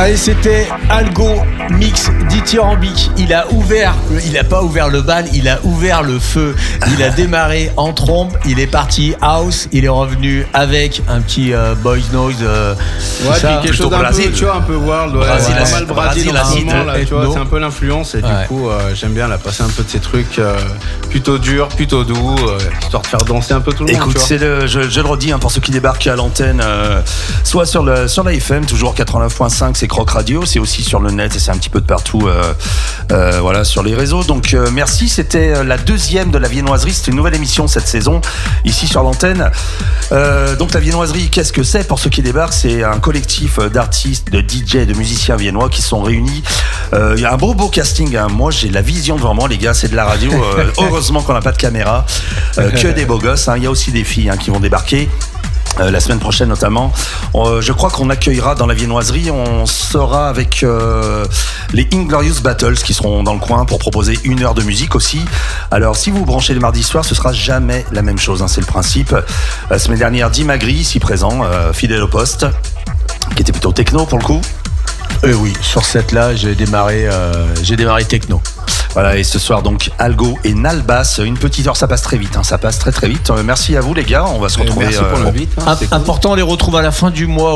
Allez, c'était Algo Mix dithyrambique. Il a pas ouvert le bal, il a ouvert le feu. Il a démarré en trompe, il est parti house, il est revenu avec un petit boys noise. Ouais, puis quelque chose d'un peu, tu vois, un peu world. Ouais, Brésil, pas mal Brésil en ce moment, là, tu vois, c'est un peu l'influence et du coup, j'aime bien la passer un peu de ces trucs plutôt durs, plutôt doux, histoire de faire danser un peu tout le monde. Écoute, c'est je le redis, pour ceux qui débarquent à l'antenne, soit sur la FM, toujours 89.5, c'est Croc Radio, c'est aussi sur le net et c'est un petit peu de partout, voilà, sur les réseaux. Donc merci, c'était la deuxième de la Viennoiserie, c'était une nouvelle émission cette saison ici sur l'antenne. Donc la Viennoiserie, qu'est-ce que c'est pour ceux qui débarquent? C'est un collectif d'artistes, de DJ, de musiciens viennois qui sont réunis. Il y a un beau casting, hein. Moi j'ai la vision devant moi, les gars, c'est de la radio. Heureusement qu'on n'a pas de caméra, que des beaux gosses, hein. Il y a aussi des filles, hein, qui vont débarquer. La semaine prochaine notamment, je crois qu'on accueillera dans la Viennoiserie, on sera avec les Inglorious Battles qui seront dans le coin pour proposer 1 heure de musique aussi. Alors si vous branchez les mardis soirs, ce sera jamais la même chose, hein, c'est le principe. La semaine dernière, Dimagri, ici présent, fidèle au poste, qui était plutôt techno pour le coup. Oui, sur cette là, j'ai démarré techno. Voilà, et ce soir donc Algo et Nalbas, une petite heure, ça passe très vite, hein, ça passe très très vite. Merci à vous les gars, on va se retrouver. Merci pour l'invite. Hein, important, cool. On les retrouve à la fin du mois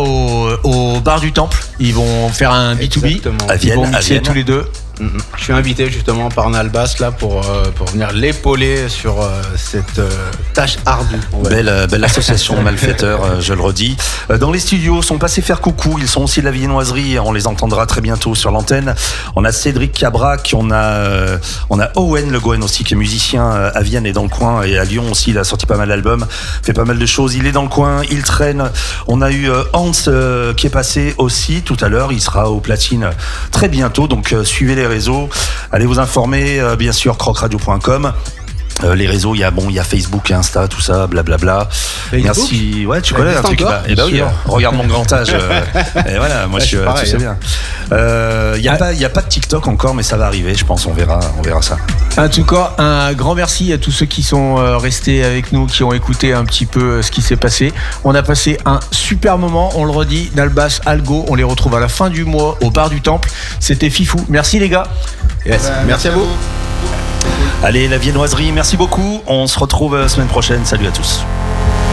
au bar du Temple. Ils vont faire un B2B. À Vienne, ils vont mixer tous les deux. Je suis invité justement par Nalbas là pour venir l'épauler sur cette tâche ardue. Belle association de malfaiteurs, je le redis. Dans les studios sont passés faire coucou, ils sont aussi de la Viennoiserie, on les entendra très bientôt sur l'antenne. On a Cédric Cabrac, on a Owen Le Gouen aussi qui est musicien à Vienne et dans le coin, et à Lyon aussi, il a sorti pas mal d'albums, fait pas mal de choses, il est dans le coin, il traîne. On a eu Hans qui est passé aussi tout à l'heure, il sera au platine très bientôt, donc suivez les réseaux, allez vous informer, bien sûr crocradio.com. Les réseaux, il y a Facebook, Insta, tout ça, blablabla. Merci. Ouais, tu connais un truc. Oui, regarde mon grand âge. Et voilà, moi tu sais bien. Il y a pas de TikTok encore, mais ça va arriver, je pense. On verra ça. En tout cas, un grand merci à tous ceux qui sont restés avec nous, qui ont écouté un petit peu ce qui s'est passé. On a passé un super moment. On le redit, Nalbas, Algo, on les retrouve à la fin du mois au bar du Temple. C'était Fifou. Merci les gars. Yes. Merci à vous. Allez, la Viennoiserie, merci beaucoup. On se retrouve la semaine prochaine. Salut à tous.